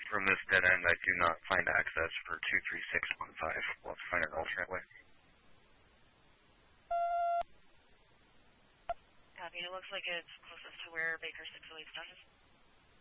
From this dead end, I do not find access for 23615. We'll have to find an alternate way. Copy. It looks like it's closest to where Baker 608 started.